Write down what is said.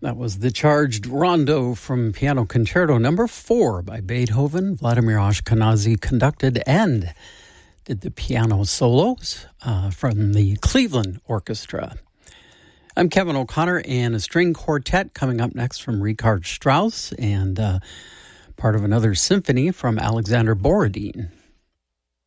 That was the Charged Rondo from Piano Concerto Number 4 by Beethoven. Vladimir Ashkenazy conducted and did the piano solos from the Cleveland Orchestra. I'm Kevin O'Connor, and a string quartet coming up next from Richard Strauss and part of another symphony from Alexander Borodin.